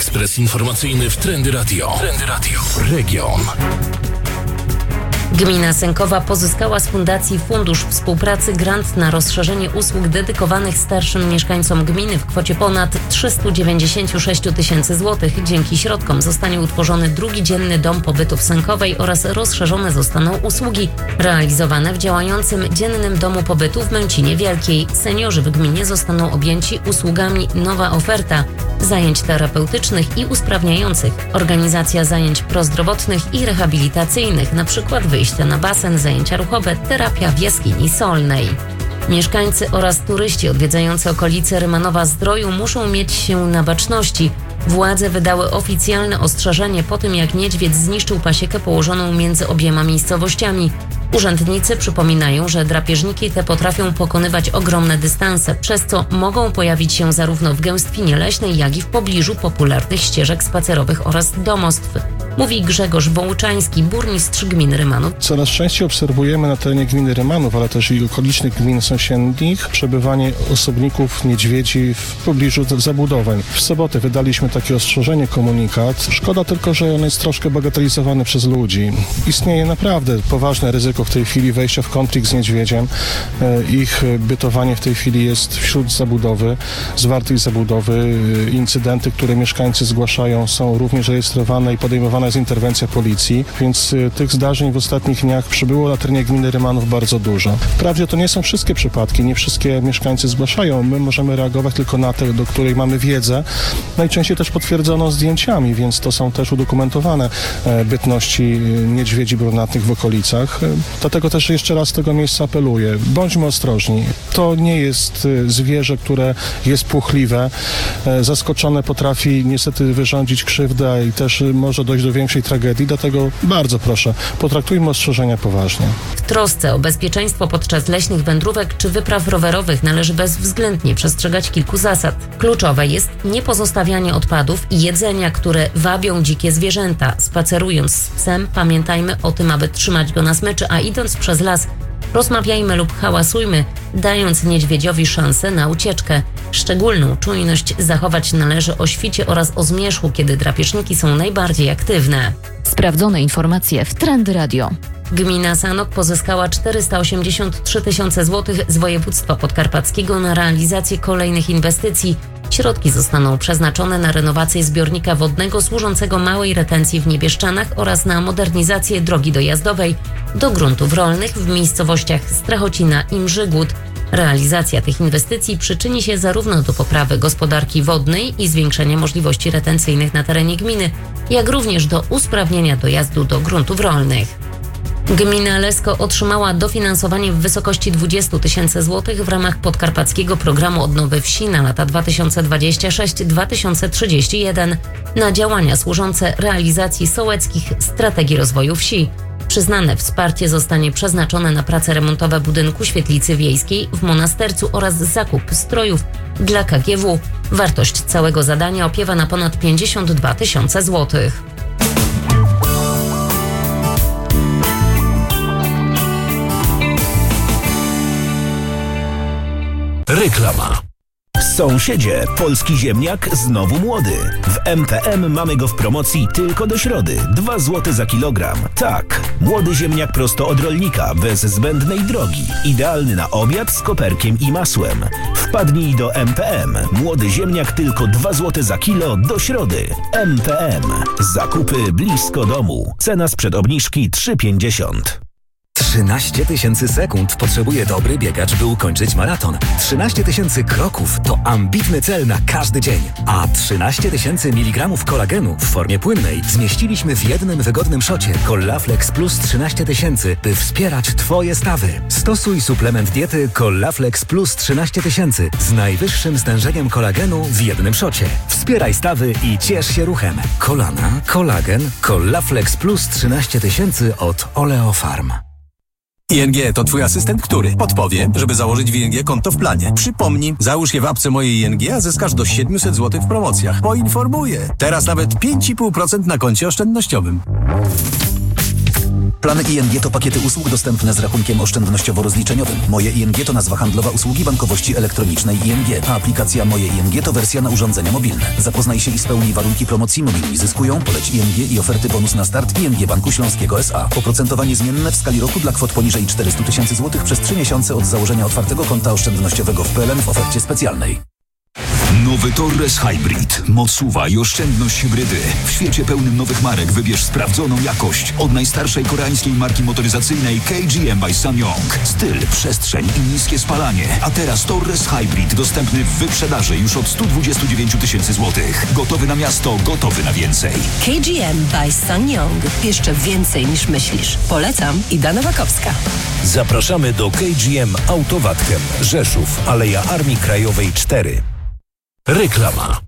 Ekspres informacyjny w Trendy Radio. Trendy Radio. Region. Gmina Sękowa pozyskała z Fundacji Fundusz Współpracy grant na rozszerzenie usług dedykowanych starszym mieszkańcom gminy w kwocie ponad 396 tysięcy złotych. Dzięki środkom zostanie utworzony drugi dzienny dom pobytu w Sękowej oraz rozszerzone zostaną usługi realizowane w działającym dziennym domu pobytu w Męcinie Wielkiej. Seniorzy w gminie zostaną objęci usługami Nowa Oferta zajęć terapeutycznych i usprawniających, organizacja zajęć prozdrowotnych i rehabilitacyjnych, np. wyjście na basen, zajęcia ruchowe, terapia w jaskini solnej. Mieszkańcy oraz turyści odwiedzający okolice Rymanowa-Zdroju muszą mieć się na baczności. Władze wydały oficjalne ostrzeżenie po tym, jak niedźwiedź zniszczył pasiekę położoną między obiema miejscowościami. Urzędnicy przypominają, że drapieżniki te potrafią pokonywać ogromne dystanse, przez co mogą pojawić się zarówno w gęstwinie leśnej, jak i w pobliżu popularnych ścieżek spacerowych oraz domostw. Mówi Grzegorz Wołczański, burmistrz gminy Rymanów. Coraz częściej obserwujemy na terenie gminy Rymanów, ale też i okolicznych gmin sąsiednich przebywanie osobników niedźwiedzi w pobliżu zabudowań. W sobotę wydaliśmy takie ostrzeżenie, komunikat. Szkoda tylko, że on jest troszkę bagatelizowany przez ludzi. Istnieje naprawdę poważne ryzyko w tej chwili wejścia w konflikt z niedźwiedziem. Ich bytowanie w tej chwili jest wśród zabudowy, zwartej zabudowy. Incydenty, które mieszkańcy zgłaszają, są również rejestrowane i podejmowana jest interwencja policji, więc tych zdarzeń w ostatnich dniach przybyło na terenie gminy Rymanów bardzo dużo. Wprawdzie to nie są wszystkie przypadki, nie wszystkie mieszkańcy zgłaszają. My możemy reagować tylko na te, do której mamy wiedzę. Najczęściej też potwierdzono zdjęciami, więc to są też udokumentowane bytności niedźwiedzi brunatnych w okolicach. Dlatego też jeszcze raz z tego miejsca apeluję. Bądźmy ostrożni. To nie jest zwierzę, które jest płochliwe. Zaskoczone potrafi niestety wyrządzić krzywdę i też może dojść do większej tragedii. Dlatego bardzo proszę, potraktujmy ostrzeżenia poważnie. W trosce o bezpieczeństwo podczas leśnych wędrówek czy wypraw rowerowych należy bezwzględnie przestrzegać kilku zasad. Kluczowe jest niepozostawianie odpadów i jedzenia, które wabią dzikie zwierzęta. Spacerując z psem, pamiętajmy o tym, aby trzymać go na smyczy, a idąc przez las, rozmawiajmy lub hałasujmy, dając niedźwiedziowi szansę na ucieczkę. Szczególną czujność zachować należy o świcie oraz o zmierzchu, kiedy drapieżniki są najbardziej aktywne. Sprawdzone informacje w Trendy Radio. Gmina Sanok pozyskała 483 tysiące złotych z województwa podkarpackiego na realizację kolejnych inwestycji. Środki zostaną przeznaczone na renowację zbiornika wodnego służącego małej retencji w Niebieszczanach oraz na modernizację drogi dojazdowej do gruntów rolnych w miejscowościach Strachocina i Mrzygłód. Realizacja tych inwestycji przyczyni się zarówno do poprawy gospodarki wodnej i zwiększenia możliwości retencyjnych na terenie gminy, jak również do usprawnienia dojazdu do gruntów rolnych. Gmina Lesko otrzymała dofinansowanie w wysokości 20 tysięcy złotych w ramach podkarpackiego programu odnowy wsi na lata 2026-2031 na działania służące realizacji sołeckich strategii rozwoju wsi. Przyznane wsparcie zostanie przeznaczone na prace remontowe budynku świetlicy wiejskiej w Monastercu oraz zakup strojów dla KGW. Wartość całego zadania opiewa na ponad 52 tysiące złotych. Reklama. Sąsiedzie, polski ziemniak znowu młody. W MPM mamy go w promocji tylko do środy. 2 zł za kilogram. Tak, młody ziemniak prosto od rolnika, bez zbędnej drogi. Idealny na obiad z koperkiem i masłem. Wpadnij do MPM. Młody ziemniak tylko 2 zł za kilo do środy. MPM. Zakupy blisko domu. Cena sprzed obniżki 3,50. 13 tysięcy sekund potrzebuje dobry biegacz, by ukończyć maraton. 13 tysięcy kroków to ambitny cel na każdy dzień. A 13 tysięcy miligramów kolagenu w formie płynnej zmieściliśmy w jednym wygodnym szocie Collaflex Plus 13 tysięcy, by wspierać Twoje stawy. Stosuj suplement diety Collaflex Plus 13 tysięcy z najwyższym stężeniem kolagenu w jednym szocie. Wspieraj stawy i ciesz się ruchem. Kolana, kolagen, Collaflex Plus 13 tysięcy od Oleofarm. ING to twój asystent, który podpowie, żeby założyć w ING konto w planie. Przypomni, załóż je w apce mojej ING, a zyskasz do 700 zł w promocjach. Poinformuję. Teraz nawet 5,5% na koncie oszczędnościowym. Plany ING to pakiety usług dostępne z rachunkiem oszczędnościowo-rozliczeniowym. Moje ING to nazwa handlowa usługi bankowości elektronicznej ING, a aplikacja Moje ING to wersja na urządzenia mobilne. Zapoznaj się i spełnij warunki promocji Mobilni Zyskują, poleć ING i oferty bonus na start ING Banku Śląskiego S.A. Oprocentowanie zmienne w skali roku dla kwot poniżej 400 000 złotych przez 3 miesiące od założenia otwartego konta oszczędnościowego w PLN w ofercie specjalnej. Nowy Torres Hybrid. Moc SUV i oszczędność hybrydy. W świecie pełnym nowych marek wybierz sprawdzoną jakość od najstarszej koreańskiej marki motoryzacyjnej KGM by SsangYong. Styl, przestrzeń i niskie spalanie. A teraz Torres Hybrid dostępny w wyprzedaży już od 129 000 złotych. Gotowy na miasto, gotowy na więcej. KGM by SsangYong. Jeszcze więcej niż myślisz. Polecam. Ida Nowakowska. Zapraszamy do KGM Autowatchem. Rzeszów, Aleja Armii Krajowej 4. Reklama.